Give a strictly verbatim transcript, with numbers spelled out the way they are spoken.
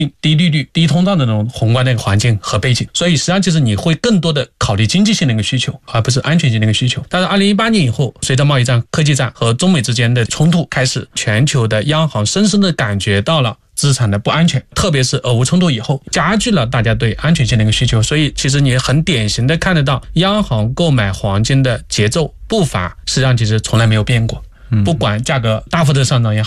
低利率、低通胀的那种宏观的一个环境和背景，所以实际上就是你会更多的考虑经济性的一个需求，而不是安全性的一个需求。但是二零一八年以后，随着贸易战、科技战和中美之间的冲突开始，全球的央行深深的感觉到了资产的不安全，特别是俄乌冲突以后，加剧了大家对安全性的一个需求。所以其实你很典型的看得到，央行购买黄金的节奏步伐，实际上其实从来没有变过。不管价格大幅的上涨也好，